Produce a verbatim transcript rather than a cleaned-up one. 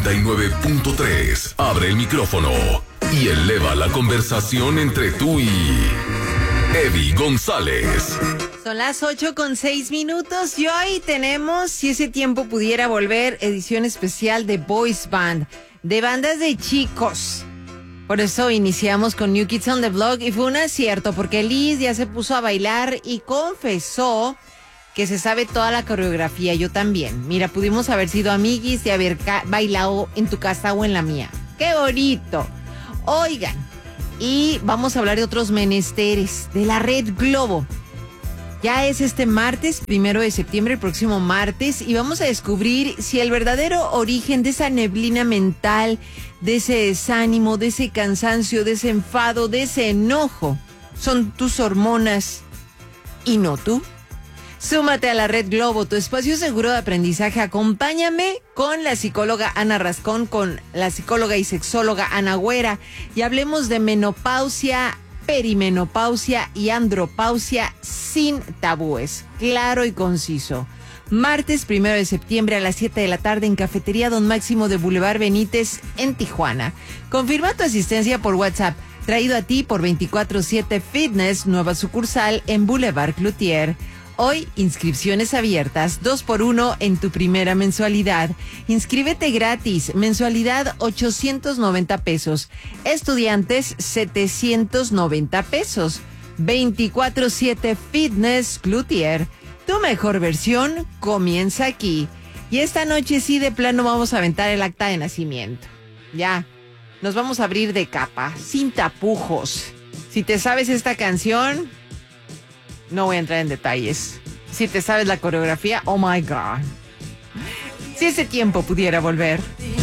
noventa y nueve punto tres. Abre el micrófono y eleva la conversación entre tú y Eddie González. Son las ocho con seis minutos y hoy tenemos, si ese tiempo pudiera volver, edición especial de Boys Band, de bandas de chicos. Por eso iniciamos con New Kids on the Block y fue un acierto porque Liz ya se puso a bailar y confesó que se sabe toda la coreografía. Yo también. Mira, pudimos haber sido amiguis y haber ca- bailado en tu casa o en la mía. ¡Qué bonito! Oigan, y vamos a hablar de otros menesteres, de la Red Globo. Ya es este martes, primero de septiembre, el próximo martes, y vamos a descubrir si el verdadero origen de esa neblina mental, de ese desánimo, de ese cansancio, de ese enfado, de ese enojo, son tus hormonas y no tú. Súmate a la Red Globo, tu espacio seguro de aprendizaje. Acompáñame con la psicóloga Ana Rascón, con la psicóloga y sexóloga Ana Güera, y hablemos de menopausia, perimenopausia y andropausia sin tabúes, claro y conciso. Martes primero de septiembre a las siete de la tarde en Cafetería Don Máximo de Boulevard Benítez en Tijuana. Confirma tu asistencia por WhatsApp, traído a ti por veinticuatro siete Fitness, nueva sucursal en Boulevard Cloutier. Hoy, inscripciones abiertas, dos por uno en tu primera mensualidad. Inscríbete gratis, mensualidad ochocientos noventa pesos. Estudiantes, setecientos noventa pesos. veinticuatro siete Fitness Cloutier. Tu mejor versión comienza aquí. Y esta noche sí de plano vamos a aventar el acta de nacimiento. Ya, nos vamos a abrir de capa, sin tapujos. Si te sabes esta canción, no voy a entrar en detalles. Si te sabes la coreografía, oh my God. Si ese tiempo pudiera volver.